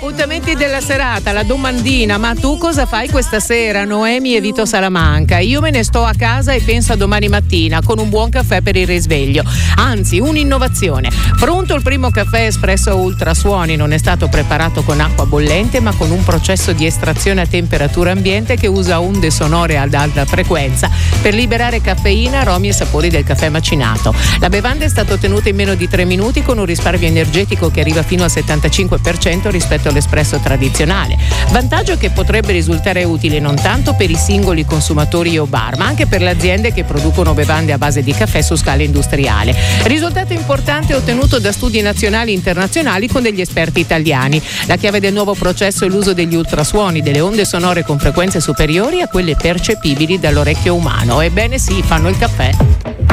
appuntamenti della serata, la domandina: ma tu cosa fai questa sera? Noemi e Vito Salamanca. Io me ne sto a casa e penso a domani mattina con un buon caffè per il risveglio, anzi un'innovazione. Pronto il primo caffè espresso a ultrasuoni, non è stato preparato con acqua bollente ma con un processo di estrazione a temperatura ambiente che usa onde sonore ad alta frequenza per liberare caffeina, aromi e sapori del caffè macinato. La bevanda è stata ottenuta in meno di 3 minuti con un risparmio energetico che arriva fino al 75% rispetto all'espresso tradizionale. Vantaggio che potrebbe risultare utile non tanto per i singoli consumatori o bar, ma anche per le aziende che producono bevande a base di caffè su scala industriale. Risultato importante ottenuto da studi nazionali e internazionali con degli esperti italiani. La chiave del nuovo processo è l'uso degli ultrasuoni, delle onde sonore con frequenze superiori a quelle percepibili dall'orecchio umano. Ebbene sì, fanno il caffè.